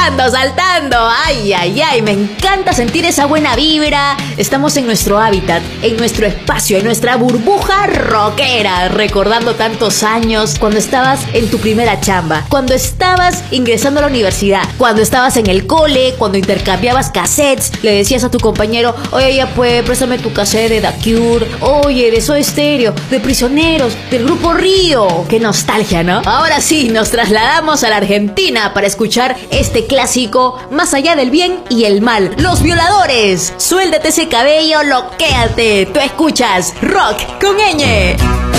saltando, saltando. Ay, ay, ay, me encanta sentir esa buena vibra. Estamos en nuestro hábitat, en nuestro espacio, en nuestra burbuja rockera, recordando tantos años, cuando estabas en tu primera chamba, cuando estabas ingresando a la universidad, cuando estabas en el cole, cuando intercambiabas cassettes, le decías a tu compañero, oye, ya pues, préstame tu cassette de The Cure, oye, de Soda Stereo, de Prisioneros, del Grupo Río. Qué nostalgia, ¿no? Ahora sí, nos trasladamos a la Argentina para escuchar este clásico, Más allá del bien y el mal. Los Violadores. Suéltate ese cabello, loquéate. Tú escuchas Rock con Ñ.